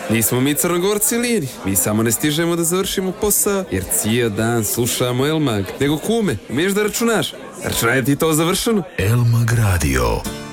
Nismo mi Crnogorci liri, mi samo ne stižemo da završimo posao, jer cijel dan slušamo El Mag. Nego kume, umiješ da računaš? Računaj ti to završeno? El Mag Radio.